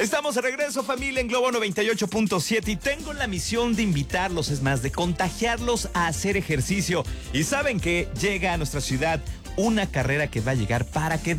Estamos de regreso, familia, en Globo 98.7 y tengo la misión de invitarlos, es más, de contagiarlos a hacer ejercicio. Y saben que llega a nuestra ciudad una carrera que va a llegar para quedarse.